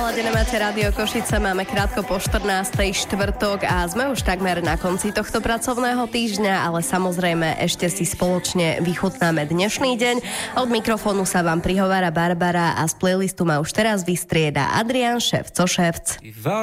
naladené máte Rádio Košice, máme krátko po 14. štvrtok a sme už takmer na konci tohto pracovného týždňa, ale samozrejme ešte si spoločne vychutnáme dnešný deň. Od mikrofónu sa vám prihovára Barbara a z playlistu ma už teraz vystrieda Adrián Ševco.